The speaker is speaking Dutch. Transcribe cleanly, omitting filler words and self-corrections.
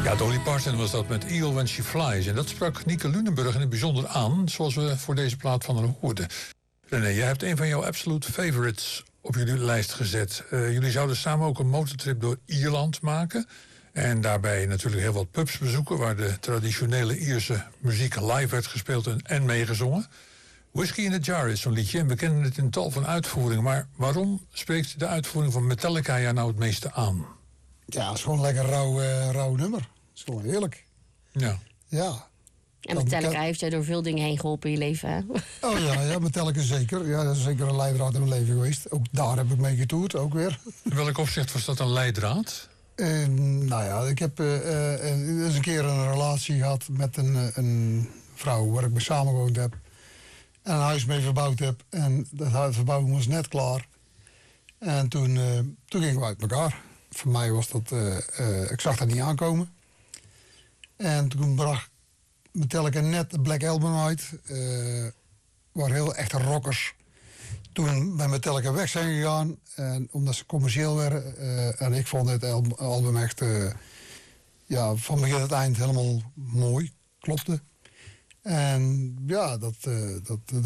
Ja, Dolly Parton was dat met Eagle When She Flies. En dat sprak Nieke Lunenburg in het bijzonder aan, zoals we voor deze plaat van haar hoorden. René, jij hebt een van jouw absolute favorites op jullie lijst gezet. Jullie zouden samen ook een motortrip door Ierland maken. En daarbij natuurlijk heel wat pubs bezoeken, waar de traditionele Ierse muziek live werd gespeeld en meegezongen. Whiskey in the Jar is zo'n liedje en we kennen het in tal van uitvoeringen. Maar waarom spreekt de uitvoering van Metallica jou nou het meeste aan? Ja, het is gewoon een lekker rauw nummer. Het is gewoon heerlijk. Ja. Ja. En Metallica heeft jij door veel dingen heen geholpen in je leven, hè? Oh ja, Metallica zeker. Ja, dat is zeker een leidraad in mijn leven geweest. Ook daar heb ik mee getoerd, ook weer. In welk opzicht was dat een leidraad? Nou ja, ik heb eens een keer een relatie gehad met een vrouw waar ik mee samengewoond heb. En een huis mee verbouwd heb. En de verbouwing was net klaar. En toen gingen we uit elkaar. Voor mij was dat, ik zag dat niet aankomen. En toen bracht Metallica net de Black Album uit. Waar heel echte rockers toen bij Metallica weg zijn gegaan. En omdat ze commercieel werden. En ik vond het album echt van begin tot eind helemaal mooi. Klopte. En ja, dat